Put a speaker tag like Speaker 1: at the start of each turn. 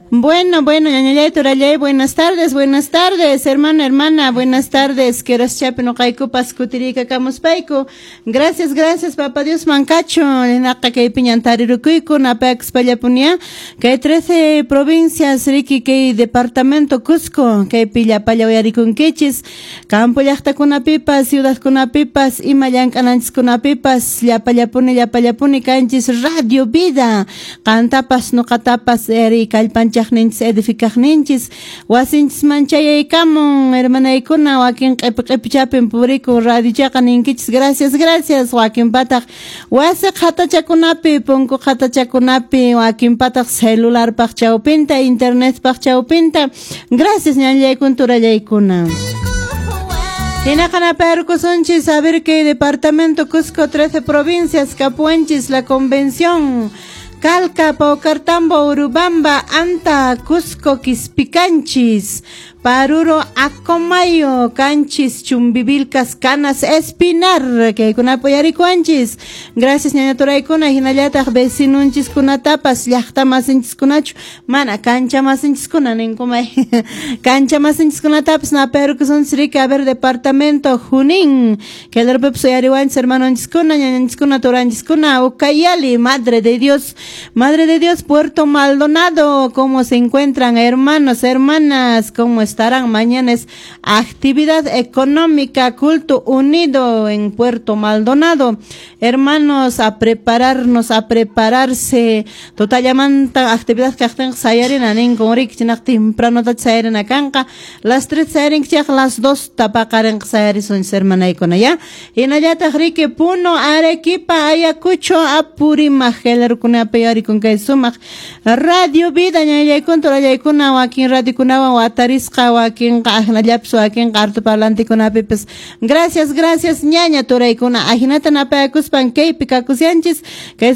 Speaker 1: Bueno, ñañallay, turallay, buenas tardes, hermano, hermana, buenas tardes, que raschape no caico pascutirika camuspaico. Gracias, papá Dios mancacho, naca que piñantari rucuico, napex pallapunia, que hay 13 provincias, riki que departamento Cusco, que pilla pallawari con quechis, campo yachta kunapipas, ciudad kunapipas, y mayan cananchis kunapipas, ya pallapuni, canchis radio vida, cantapas no catapas, eri calpancha ninchis edificajninchis wasinchis manchayaykamun hermanaykuna wakin q'ipichapin puriku radiochaqa ninkichis gracias wakin pataq wasi qhatachakunapi punku qhatachakunapi wakin pataq celularpaq chawpinta internetpaq chawpinta gracias ñallaykuna turallaykuna. Hinaqana percusunchis saber que departamento Cusco 13 provincias capuanchis la convención Calca, Paucartambo, Urubamba, Anta, Cusco, Quispicanchis, Paruro, Acomayo, Canchis, Chumbivilcas, Canas, Espinar, que con apoyaricuanchis. Gracias, ñaña Turaykuna, hinallata, vecinunchis, kunatapas, llachta masinchis kunachu, mana, cancha masinchis kunanin, kumay. Cancha masinchis kunatapas, na percuson srika, a ver, departamento, Junín, que el repep soy ariwanchis, hermanonchis kuna, ñañanchis kuna, turanchis kuna, Ucayali, Madre de Dios, Puerto Maldonado, ¿cómo se encuentran, hermanos, hermanas? ¿Cómo estarán? Mañana es actividad económica, culto unido en Puerto Maldonado. Hermanos, a prepararnos, a prepararse. Total llamanta actividad que hacen sayarin anin con rik chinak temprano ta sayarin akanka. Las 3 sayarin chiak las 2 tapakaren sayari son hermana ikona ya. Inayata rike puno Arequipa Ayacucho Apurímac el kuna peyari con que sumak radio vida ña contra ya kuna wakin radio kuna watarisqa wakin qajna yapsu wakin qartu parlanti kuna pepes gracias ñaña turay kuna ajinata na pa kuspan kay pikakusianchis